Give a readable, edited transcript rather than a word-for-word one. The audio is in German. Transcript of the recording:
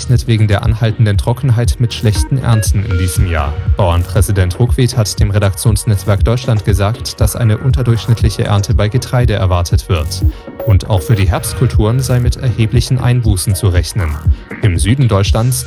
rechnet wegen der anhaltenden Trockenheit mit schlechten Ernten in diesem Jahr. Bauernpräsident Ruckwied hat dem Redaktionsnetzwerk Deutschland gesagt, dass eine unterdurchschnittliche Ernte bei Getreide erwartet wird. Und auch für die Herbstkulturen sei mit erheblichen Einbußen zu rechnen. Im Süden Deutschlands